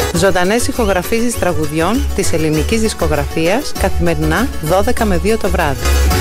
Ζωντανές ηχογραφήσεις τραγουδιών της ελληνικής δισκογραφίας καθημερινά 12 με 2 το βράδυ.